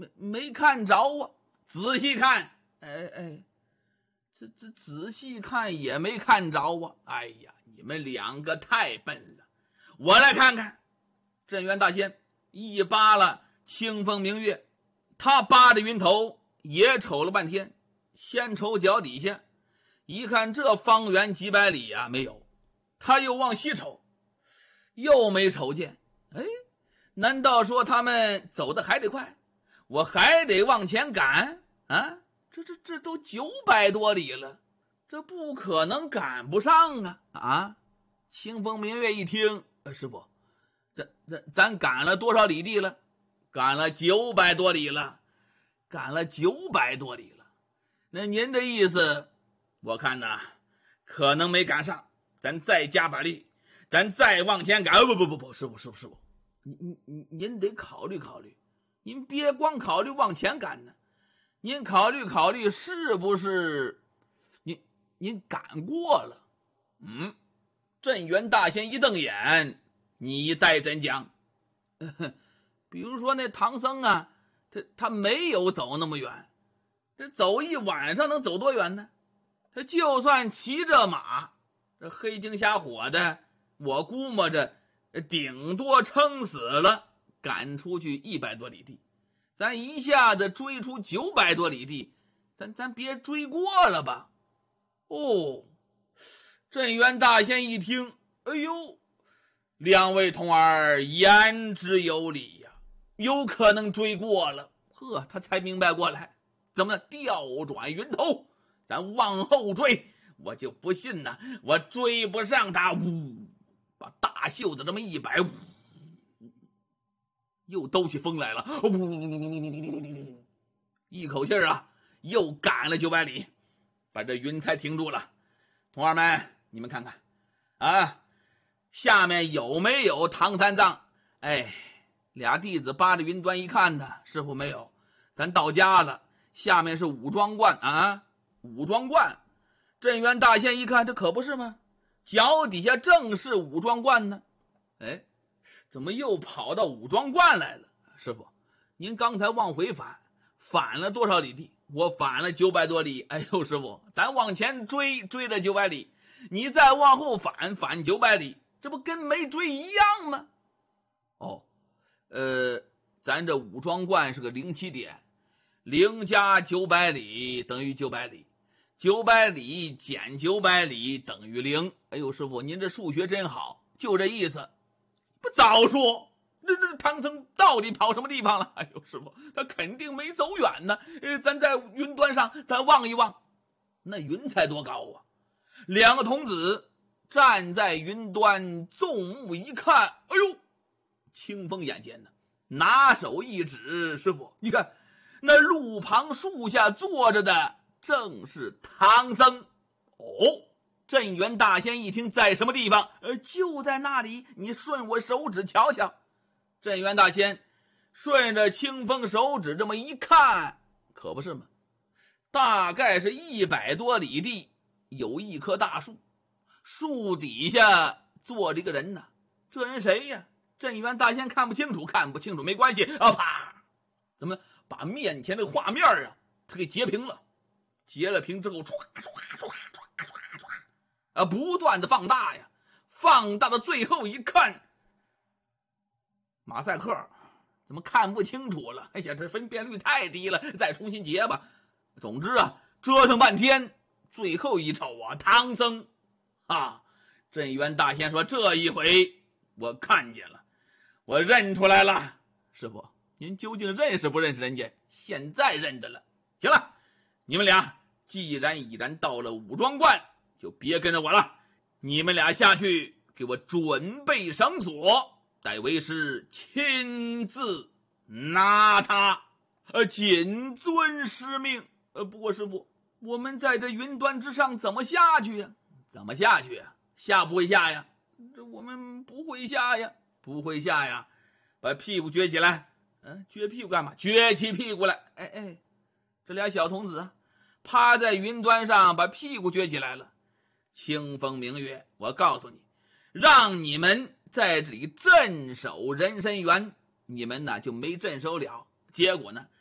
没看着啊，仔细看，这仔细看也没看着啊！哎呀，你们两个太笨了，我来看看。镇元大仙一扒拉清风明月，他扒着云头也瞅了半天，先瞅脚底下，一看这方圆几百里啊没有，他又往西瞅，又没瞅见。难道说他们走的还得快，我还得往前赶啊？这都900多里了，这不可能赶不上啊！清风明月一听，师傅，咱赶了多少里地了？赶了900多里了，赶了900多里了。那您的意思，我看呐，可能没赶上，咱再加把力，咱再往前赶。不，师傅，您得考虑考虑，您别光考虑往前赶呢，您考虑考虑是不是您赶过了？镇元大仙一瞪眼，你待怎讲？比如说那唐僧啊，他没有走那么远，这走一晚上能走多远呢？他就算骑着马，这黑睛瞎火的，我估摸着顶多撑死了赶出去100多里地，咱一下子追出900多里地，咱别追过了吧？镇元大仙一听，哎呦，两位童儿言之有理呀，有可能追过了。他才明白过来，怎么调转云头，咱往后追，我就不信呢，我追不上他。把大袖子这么一摆，又兜起风来了，一口气啊，又赶了900里，把这云彩停住了。童儿们，你们看看啊，下面有没有唐三藏？俩弟子扒着云端一看呢，师傅没有，咱到家了，下面是武装观啊，武装观。镇元大仙一看，这可不是吗？脚底下正是武装观呢。怎么又跑到武装观来了？师傅，您刚才往回反了多少里地？我反了900多里。师傅，咱往前追了900里，你再往后反900里，这不跟没追一样吗？咱这武装观是个0起点，0加900里等于900里，900里减900里等于0。师傅，您这数学真好，就这意思。不早说，这唐僧到底跑什么地方了？师傅，他肯定没走远呢。咱在云端上咱望一望，那云彩多高啊！两个童子站在云端，纵目一看，清风眼尖呢，拿手一指，师傅，你看那路旁树下坐着的正是唐僧。镇元大仙一听，在什么地方？就在那里，你顺我手指瞧瞧。镇元大仙顺着清风手指这么一看，可不是吗？大概是100多里地，有一棵大树，树底下坐着一个人呢。这人谁呀？镇元大仙看不清楚没关系啪，怎么把面前的画面啊，他给截屏了。截了屏之后，唰不断的放大呀，放大到最后一看，马赛克怎么看不清楚了？这分辨率太低了，再重新截吧。总之啊，折腾半天，最后一瞅啊，唐僧镇元大仙说，这一回我看见了，我认出来了。师傅，您究竟认识不认识人家？现在认得了。行了，你们俩既然已然到了武装观，就别跟着我了，你们俩下去给我准备绳索，待为师亲自拿他。谨遵师命。不过师傅，我们在这云端之上怎么下去呀？怎么下去呀？下不会下呀？这我们不会下呀。不会下呀？把屁股撅起来。撅屁股干嘛？撅起屁股来。这俩小童子趴在云端上，把屁股撅起来了。清风明月，我告诉你，让你们在这里镇守人参园，你们呢就没镇守了。结果呢，